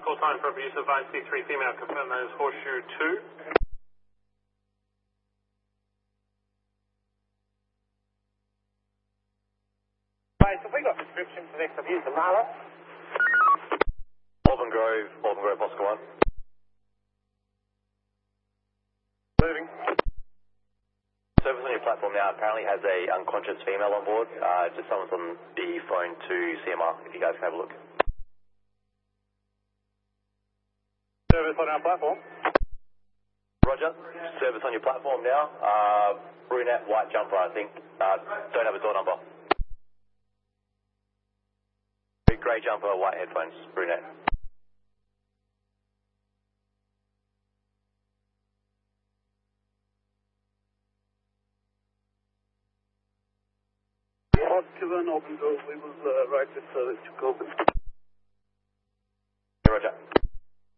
call sign for abuse of IC3 female, confirm that is Horseshoe 2. Right, so we got description for next abuse of Marla. Auburn Grove, Oscar 1. Moving. Service on your platform now apparently has a unconscious female on board. Just someone's on the phone to CMR, if you guys can have a look. Service on our platform. Roger. Service on your platform now. Brunette, white jumper, I think. Don't have a door number. Grey jumper, white headphones, brunette. Oscar 1, Auburn Grove, we will write this service to Coburn. Roger.